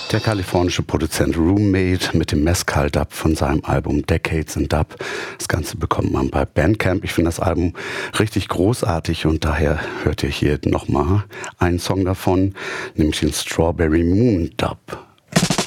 Der kalifornische Produzent Roommate mit dem Mezcal-Dub von seinem Album Decades in Dub. Das Ganze bekommt man bei Bandcamp. Ich finde das Album richtig großartig und daher hört ihr hier nochmal einen Song davon, nämlich den Strawberry Moon Dub.